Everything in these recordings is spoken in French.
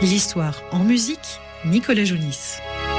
L'histoire en musique, Nicolas Jounis.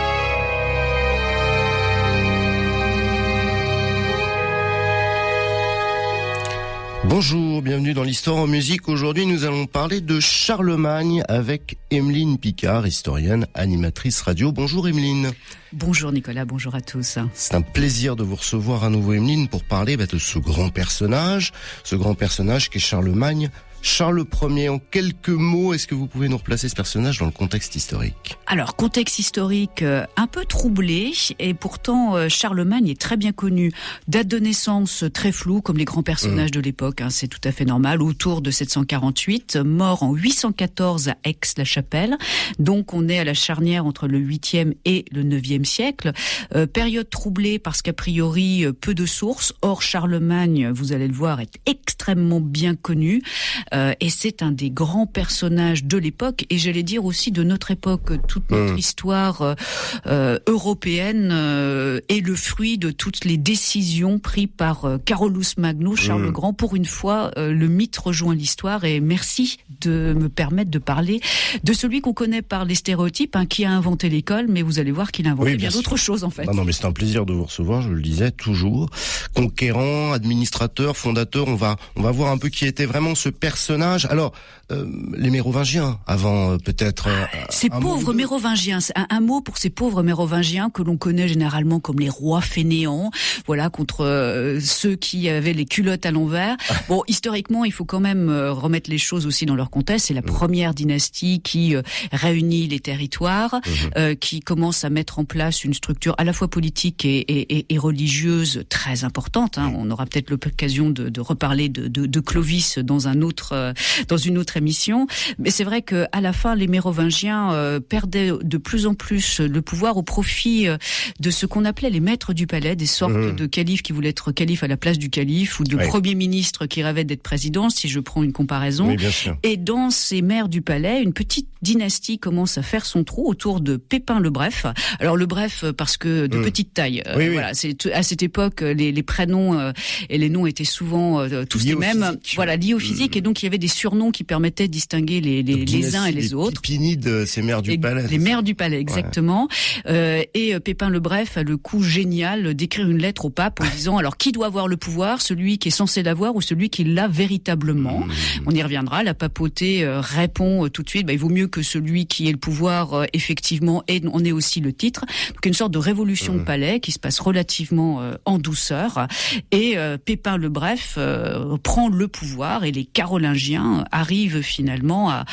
Bonjour, bienvenue dans l'histoire en musique. Aujourd'hui, nous allons parler de Charlemagne avec Emeline Picard, historienne, animatrice radio. Bonjour Emeline. Bonjour Nicolas, bonjour à tous. C'est un plaisir de vous recevoir à nouveau Emeline pour parler de ce grand personnage qui est Charlemagne. Charles Ier, en quelques mots, est-ce que vous pouvez nous replacer ce personnage dans le contexte historique ? Alors, contexte historique un peu troublé, et pourtant Charlemagne est très bien connu. Date de naissance très floue, comme les grands personnages de l'époque, c'est tout à fait normal, autour de 748, mort en 814 à Aix-la-Chapelle. Donc on est à la charnière entre le 8e et le 9e siècle. Période troublée parce qu'a priori peu de sources. Or, Charlemagne, vous allez le voir, est extrêmement bien connu. Et c'est un des grands personnages de l'époque, et j'allais dire aussi de notre époque. Toute notre histoire européenne est le fruit de toutes les décisions prises par Carolus Magnus, Charles le Grand. Pour une fois, le mythe rejoint l'histoire, et merci de me permettre de parler de celui qu'on connaît par les stéréotypes, qui a inventé l'école, mais vous allez voir qu'il a inventé bien d'autres choses en fait. Non, mais c'est un plaisir de vous recevoir, je le disais toujours. Conquérant, administrateur, fondateur, on va voir un peu qui était vraiment ce personnage. Alors, les Mérovingiens, avant peut-être... ces pauvres Mérovingiens, c'est un mot pour ces pauvres Mérovingiens que l'on connaît généralement comme les rois fainéants, voilà, contre ceux qui avaient les culottes à l'envers. Bon, historiquement, il faut quand même remettre les choses aussi dans leur contexte. C'est la première dynastie qui réunit les territoires, qui commence à mettre en place une structure à la fois politique et religieuse très importante. On aura peut-être l'occasion de reparler de Clovis dans une autre émission. Mais c'est vrai que à la fin, les Mérovingiens perdaient de plus en plus le pouvoir au profit de ce qu'on appelait les maîtres du palais, des sortes de califes qui voulaient être califes à la place du calife, ou de premiers ministres qui rêvaient d'être présidents, si je prends une comparaison. Oui, bien sûr. Et dans ces maires du palais, une petite dynastie commence à faire son trou autour de Pépin le Bref. Alors le Bref parce que de petite taille. Voilà, c'est à cette époque les prénoms et les noms étaient souvent tous les mêmes. Voilà, liés au physique, et donc il y avait des surnoms qui permettaient de distinguer les uns et les autres. Pipinides, ces maires du palais. Les maires du palais, exactement. Et Pépin le Bref a le coup génial d'écrire une lettre au pape en disant alors qui doit avoir le pouvoir, celui qui est censé l'avoir ou celui qui l'a véritablement. On y reviendra. La papauté répond tout de suite il vaut mieux que celui qui ait le pouvoir effectivement, et on est aussi le titre. Donc une sorte de révolution de palais qui se passe relativement en douceur, et Pépin le Bref prend le pouvoir, et les Carolingiens arrivent finalement à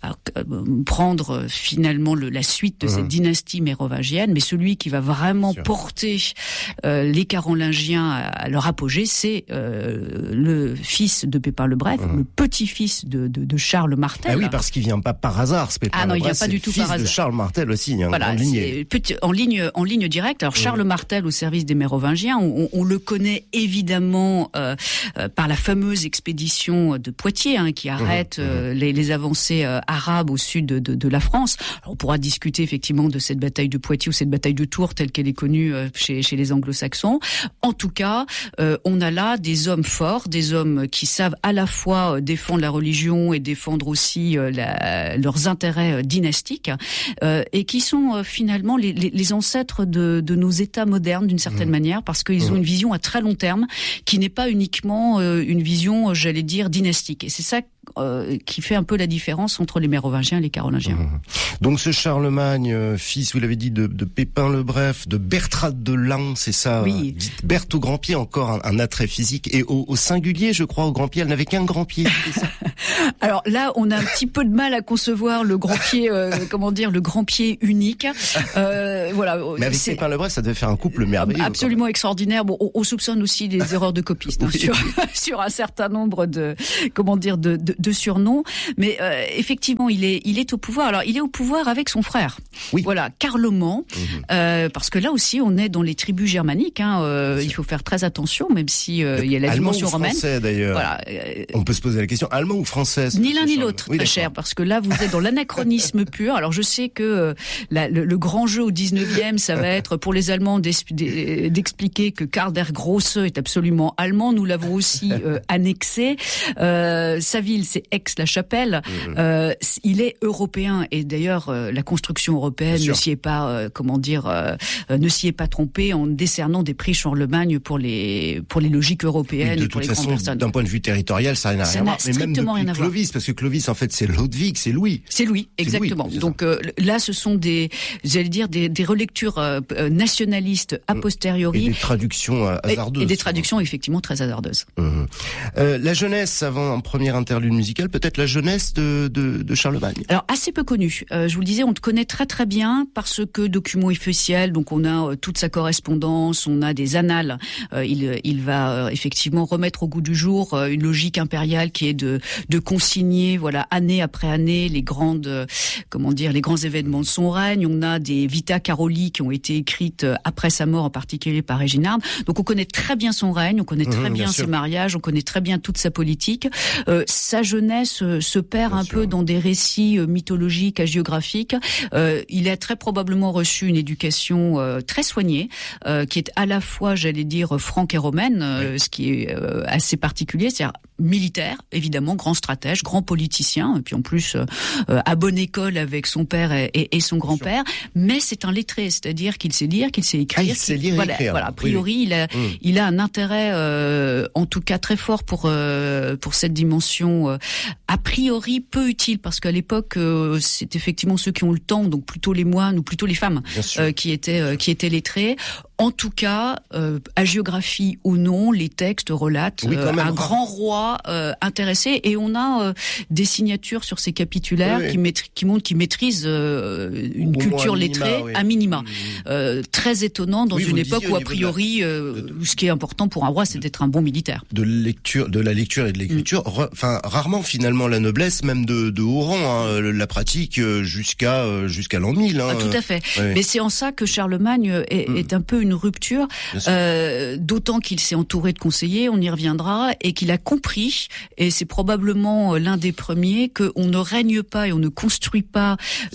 prendre finalement la suite de cette dynastie mérovingienne. Mais celui qui va vraiment porter les Carolingiens à leur apogée, c'est le fils de Pépin le Bref, le petit-fils de Charles Martel. Ah oui, parce qu'il vient pas par hasard, ce Pépin le Bref. Il vient pas du tout par hasard. Fils de Charles Martel aussi, voilà, en ligne directe. Alors Charles Martel au service des Mérovingiens, on le connaît évidemment par la fameuse expédition de Poitiers, qui arrête les avancées arabes au sud de la France. Alors, on pourra discuter effectivement de cette bataille de Poitiers ou cette bataille de Tours telle qu'elle est connue chez les Anglo-Saxons. En tout cas, on a là des hommes forts, des hommes qui savent à la fois défendre la religion et défendre aussi leurs intérêts dynastiques, et qui sont finalement les ancêtres de nos États modernes d'une certaine manière, parce qu'ils ont une vision à très long terme qui n'est pas uniquement une vision, j'allais dire, dynastique. Et c'est ça qui fait un peu la différence entre les Mérovingiens et les Carolingiens. Donc ce Charlemagne, fils, vous l'avez dit, de Pépin le Bref, de Bertrade de Laon, c'est ça, oui. Berthe au grand pied, encore un attrait physique, et au singulier, je crois, au grand pied, elle n'avait qu'un grand pied, c'est ça. Alors là, on a un petit peu de mal à concevoir le grand pied, le grand pied unique. Voilà. Mais avec Pépin le Bref, ça devait faire un couple merveilleux. Absolument extraordinaire. Bon, on soupçonne aussi des erreurs de copistes sur un certain nombre de surnoms, mais effectivement, il est au pouvoir. Alors, il est au pouvoir avec son frère. Oui. Voilà, Carloman, parce que là aussi, on est dans les tribus germaniques. Il faut faire très attention, même si il y a la dimension romaine. Français d'ailleurs. Voilà. On peut se poser la question, allemand ou français? Ni l'un ni l'autre, très cher, parce que là, vous êtes dans l'anachronisme pur. Alors, je sais que le grand jeu au 19e, ça va être pour les Allemands d'expliquer que Karl der Grosse est absolument allemand. Nous l'avons aussi annexé. Sa ville, c'est Aix-la-Chapelle. Il est européen et d'ailleurs la construction européenne ne s'y est pas ne s'y est pas trompée en décernant des prix Charlemagne pour les logiques européennes et pour les grandes personnes. D'un point de vue territorial, ça n'a rien à voir. Mais même depuis Clovis, parce que Clovis en fait c'est Lodewijk, c'est Louis. C'est Louis, exactement. Louis, donc là ce sont des relectures nationalistes a posteriori et des traductions hasardeuses. Et des traductions effectivement très hasardeuses. La jeunesse, avant un premier interlude musical, peut-être la jeunesse de Charlemagne. Alors assez peu connue. Je vous le disais, on le connaît très très bien parce que document officiel, donc on a toute sa correspondance, on a des annales. Il va effectivement remettre au goût du jour une logique impériale qui est de consigner, voilà, année après année les grands événements de son règne. On a des Vita Caroli qui ont été écrites après sa mort, en particulier par Réginald. Donc on connaît très bien son règne, on connaît très bien ses mariages, on connaît très bien toute sa politique. Sa jeunesse se perd un peu dans des récits mythologiques, hagiographiques. Il a très probablement reçu une éducation très soignée, qui est à la fois, j'allais dire, franque et romaine, ce qui est assez particulier, c'est-à-dire militaire, évidemment, grand stratège, grand politicien, et puis en plus à bonne école avec son père et son grand-père, mais c'est un lettré, c'est-à-dire qu'il sait lire, qu'il sait écrire. Il sait lire et écrire. Voilà, a priori, il a un intérêt, en tout cas très fort pour cette dimension, a priori peu utile, parce qu'à l'époque, c'est effectivement ceux qui ont le temps, donc plutôt les moines ou plutôt les femmes, qui étaient lettrés. En tout cas, hagiographie ou non, les textes relatent un grand roi intéressé, et on a des signatures sur ces capitulaires qui montrent qu'il maîtrise une culture lettrée à minima. Très étonnant dans une époque où a priori, ce qui est important pour un roi, c'est d'être un bon militaire. De la lecture et de l'écriture, rarement finalement la noblesse, même de haut rang, la pratique jusqu'à l'an 1000. Tout à fait. Mais c'est en ça que Charlemagne est un peu une rupture, d'autant qu'il s'est entouré de conseillers, on y reviendra, et qu'il a compris, et c'est probablement l'un des premiers, qu'on ne règne pas et on ne construit pas,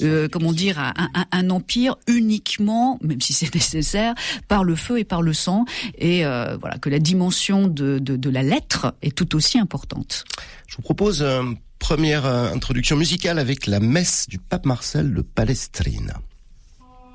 un empire uniquement, même si c'est nécessaire, par le feu et par le sang, et que la dimension de la lettre est tout aussi importante. Je vous propose une première introduction musicale avec la messe du pape Marcel de Palestrina.